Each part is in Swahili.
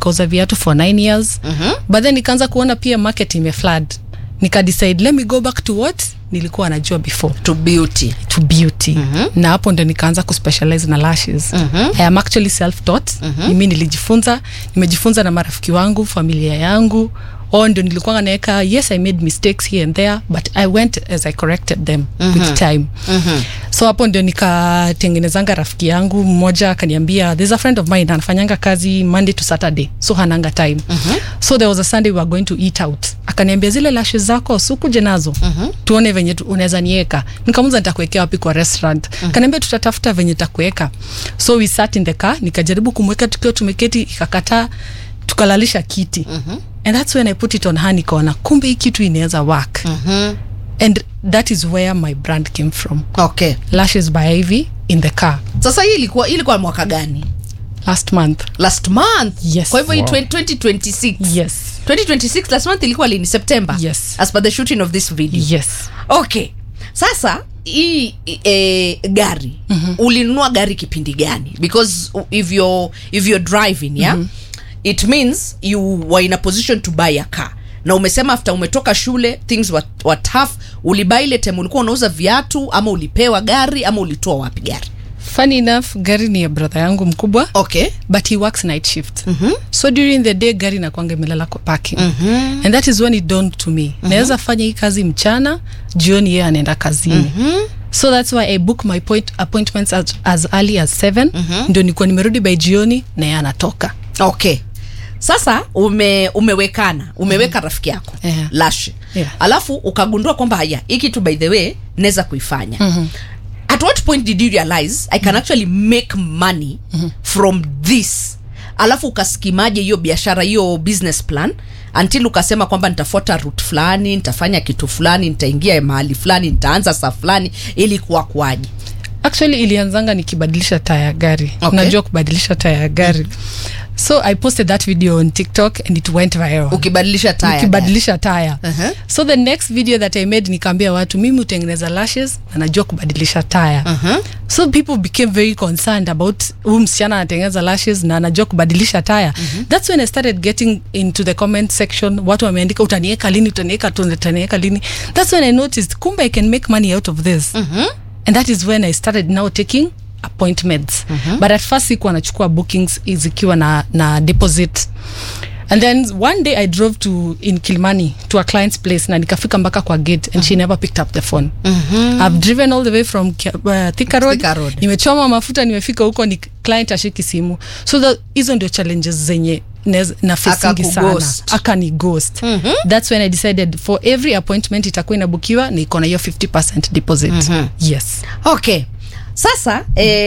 nikauza viatu for 9 years. But then nikaanza kuona pia market imeflood. Nika decide let me go back to what nilikuwa najua before, to beauty. Na hapo ndo nikaanza kuspecialize na lashes. I am actually self-taught. Mimi nimejifunza na marafiki wangu, familia yangu. Ndo nilikuwa naeka, yes, I made mistakes here and there, but I went as I corrected them with time. So hapo ndo nikatengenezanga rafiki yangu mmoja akaniambia, there's a friend of mine anafanyanga kazi Monday to Saturday, so hananga time. So there was a Sunday we were going to eat out. Akaniambia zile lashes zako sukuje nazo. Tuone venye unaweza nieka. Nikamuuliza nitakuwekea wapi kwa restaurant. Akaniambia tutatafuta venye nitakuweka. So we sat in the car, nikajaribu kumweka tukiwa tumeketi, ikakataa, tukalalisha kiti. And that's when I put it on her, nikaona kumbe hii kitu inaweza work. And that is where my brand came from. Okay. Lashes by Ivy in the car. Sasa hii ilikuwa mwaka gani? Last month. Yes. Kwa hivyo 2026. Yes. 2026 last month ilikuwa lini? September. Yes. As per the shooting of this video. Yes. Okay. Sasa hii gari. Ulinunua gari kipindi gani? Because if you're driving, yeah? It means you were in a position to buy a car. Na umesema after umetoka shule things were tough. Ulibuy ile time ulikuwa unauza viatu, ama ulipewa gari, ama ulitoa wapi gari? Funny enough, gari ni ya brother yangu mkubwa. Okay. But he works night shift. So during the day gari nakuanga imelala kwa parking. And that is when it dawned to me. Naweza fanya hii kazi mchana, jioni yeye anaenda kazini. So that's why I book my appointments as early as 7. Ndio niko nimerudi by jioni na yeye anatoka. Okay. Sasa umeweka rafiki yako Lash. Alafu ukagundua kwamba haya hiki tu by the way naweza kuifanya. At what point did you realize I can actually make money from this? Alafu ukaskimaje hiyo biashara, hiyo business plan until ukasema kwamba nitafuata route fulani, nitafanya kitu fulani, nitaingia mahali fulani, nitaanza saa fulani, ili kuaje? Actually ilianzanga nikibadilisha taya ya gari. Okay. Najua kubadilisha taya ya gari. So I posted that video on TikTok and it went viral. Ukibadilisha taya. So the next video that I made nikaambia watu mimi utengeneza lashes na najua kubadilisha taya. So people became very concerned about msichana anatengeneza lashes na anajua kubadilisha taya. That's when I started getting into the comment section. Watu wameandika utanieka lini? That's when I noticed kumbe I can make money out of this. And that is when I started now taking appointments. But at first sikuwa nachukua bookings zikiwa na deposit. And then one day I drove in Kilmani to a client's place na nikafika mpaka kwa gate and she never picked up the phone. I've driven all the way from Thika Road. Nimechoma mafuta, nimefika huko, ni client ashiki simu. So hizo ndio challenges zenye na facing sana. Akani ghost. That's when I decided for every appointment itakuwa inabukiwa na iko na hiyo 50% deposit. Yes. Okay. Sasa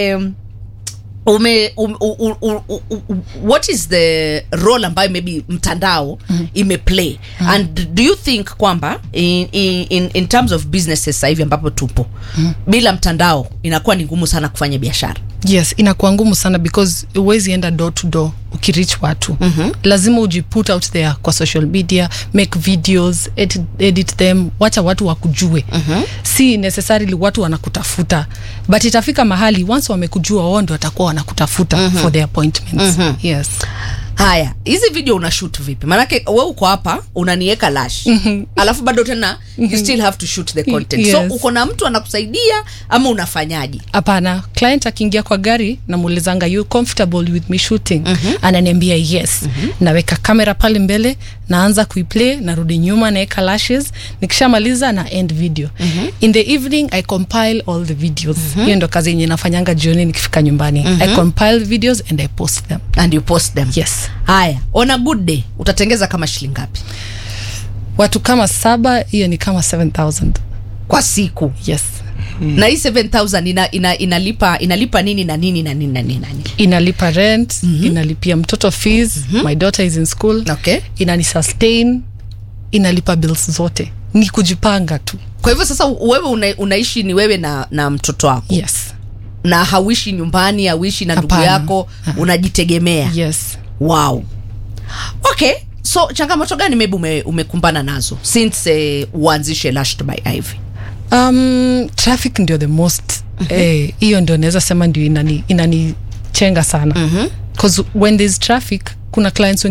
what is the role ambayo maybe mtandao imeplay? And do you think kwamba in terms of businesses sasa hivi ambapo tupo bila mtandao inakuwa ni ngumu sana kufanya biashara? Yes, inakuwa ngumu sana because huwezi enda door to door ukireach watu. Lazima ujiput out there kwa social media, make videos, edit them, wacha watu wakujue. Si necessarily watu wanakutafuta, but itafika mahali once wamekujua wao ndio watakuwa wanakutafuta for the appointments. Yes. Haya, hizi video una shoot vipi? Maanake wewe uko hapa unanieka Lash. Alafu bado tena you still have to shoot the content. Yes. So uko na mtu anakusaidia ama unafanyaje? Hapana, client akiingia kwa gari namuulizanga you comfortable with me shooting? Ananiambia yes. Naweka kamera pale mbele, naanza kuiplay, narudi nyuma naeka lashes, nikishamaliza na end video. In the evening I compile all the videos. Hiyo ndo kazi yenye nafanyanga jioni nikifika nyumbani. I compile videos and I post them. And you post them? Yes. Haya, on a good day utatengeza kama shilingi ngapi? Watu kama 7, hiyo ni kama 7,000 kwa siku. Yes. Na hii 7,000 inalipa nini na nini na nini na nini? Inalipa rent, inalipia mtoto fees, my daughter is in school. Okay. Inani sustain, inalipa bills zote. Ni kujipanga tu. Kwa hivyo sasa wewe unaishi ni wewe na mtoto wako? Yes. Na hawishi nyumbani, hawishi na ndugu yako, unajitegemea? Yes. Wow. Okay. So changamoto gani maybe umekumbana nazo since uanzishe Lashed by Ivy? Traffic ndio the most. Hiyo ndio naweza sema ndio inanichenga sana. Because when there's traffic kuna clients